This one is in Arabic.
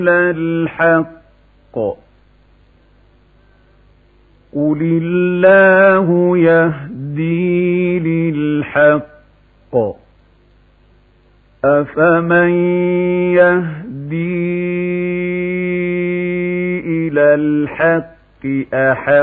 الحق قل الله يهدي للحق أفمن يهدي إلى الحق أحق